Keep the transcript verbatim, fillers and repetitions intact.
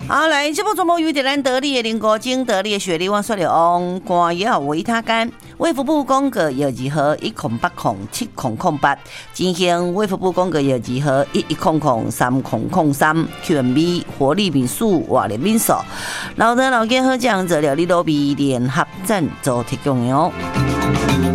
好，来，这部全部由咱得力的林国精得力的雪梨湾说了翁官药维他干，卫福部公告药剂号一空八空七空空八，进行卫福部公告药剂号一一空空三空空三 Q M B 活力敏素活力敏素，老的老健好酱这料理都比联合赞助提供的哦。